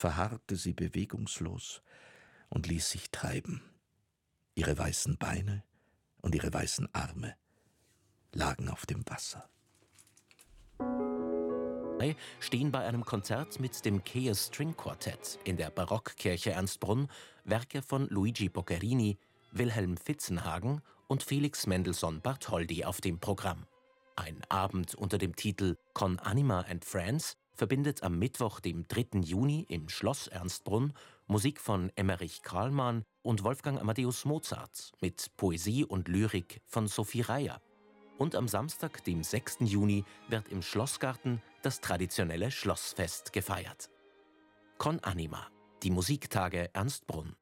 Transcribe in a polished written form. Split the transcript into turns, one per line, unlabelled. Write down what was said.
verharrte sie bewegungslos und ließ sich treiben. Ihre weißen Beine und ihre weißen Arme lagen auf dem Wasser.
Stehen bei einem Konzert mit dem Chaos String Quartett in der Barockkirche Ernstbrunn Werke von Luigi Boccherini, Wilhelm Fitzenhagen und Felix Mendelssohn Bartholdy auf dem Programm. Ein Abend unter dem Titel Con Anima and Friends verbindet am Mittwoch, dem 3. Juni im Schloss Ernstbrunn Musik von Emmerich Kralmann und Wolfgang Amadeus Mozart mit Poesie und Lyrik von Sophie Reyer. Und am Samstag, dem 6. Juni, wird im Schlossgarten das traditionelle Schlossfest gefeiert. Con Anima, die Musiktage Ernstbrunn.